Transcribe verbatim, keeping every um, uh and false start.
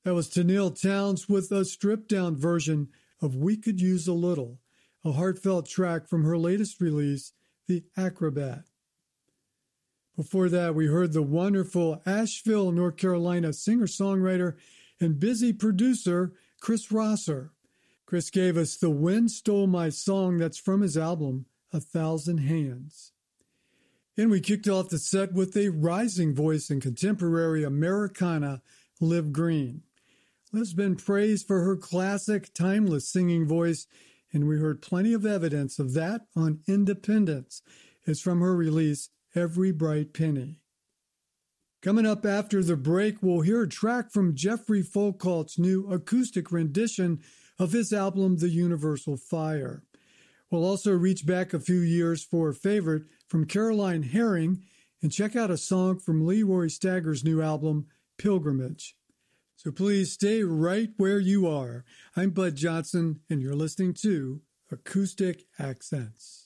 That was Tennille Townes with a stripped-down version of We Could Use a Little, a heartfelt track from her latest release, The Acrobat. Before that, we heard the wonderful Asheville, North Carolina singer-songwriter and busy producer, Chris Rosser. Chris gave us The Wind Stole My Song, that's from his album, A Thousand Hands. And we kicked off the set with a rising voice in contemporary Americana, Liv Green. Liv's been praised for her classic, timeless singing voice, and we heard plenty of evidence of that on Independence. It's from her release, Every Bright Penny. Coming up after the break, we'll hear a track from Jeffrey Folkalt's new acoustic rendition of his album, The Universal Fire. We'll also reach back a few years for a favorite from Caroline Herring and check out a song from Leroy Stagger's new album, Pilgrimage. So please stay right where you are. I'm Bud Johnson, and you're listening to Acoustic Accents.